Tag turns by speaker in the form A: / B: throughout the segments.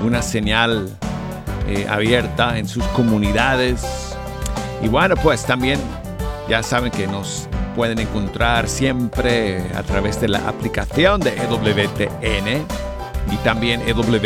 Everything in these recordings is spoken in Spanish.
A: una señal abierta en sus comunidades. Y bueno, pues también ya saben que nos pueden encontrar siempre a través de la aplicación de EWTN y también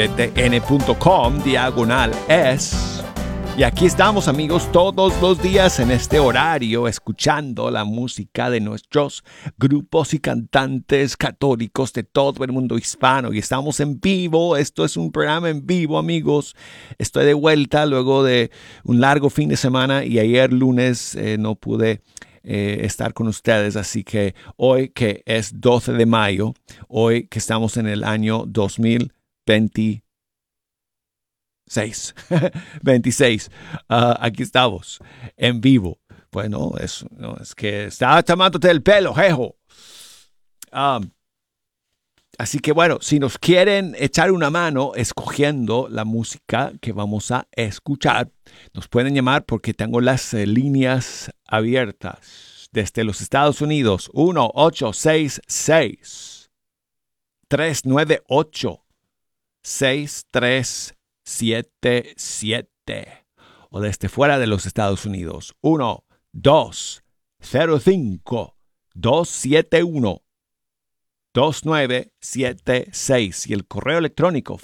A: ewtn.com/es. Y aquí estamos, amigos, todos los días en este horario, escuchando la música de nuestros grupos y cantantes católicos de todo el mundo hispano. Y estamos en vivo, esto es un programa en vivo, amigos. Estoy de vuelta luego de un largo fin de semana y ayer lunes no pude estar con ustedes. Así que hoy, que es 12 de mayo, hoy que estamos en el año 2026, 26. Aquí estamos, en vivo. Bueno, es que estaba tomándote el pelo, jejo. Así que bueno, si nos quieren echar una mano escogiendo la música que vamos a escuchar, nos pueden llamar porque tengo las líneas abiertas desde los Estados Unidos. 1-866-398-6377. O desde fuera de los Estados Unidos. 1-205-271-2976. Y el correo electrónico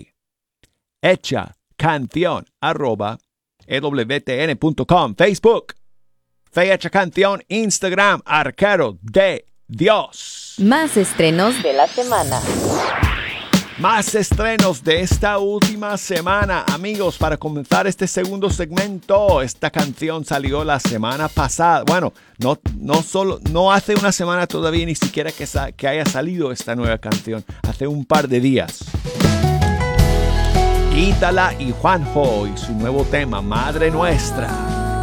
A: fehechacanción@ewtn.com. Facebook, Fe Hecha Canción. Instagram, Arquero de Dios.
B: Más estrenos de la semana.
A: Más estrenos de esta última semana, amigos. Para comenzar este segundo segmento, esta canción salió la semana pasada. Bueno, no hace una semana todavía, ni siquiera que haya salido esta nueva canción. Hace un par de días. Ítala y Juanjo y su nuevo tema, Madre Nuestra.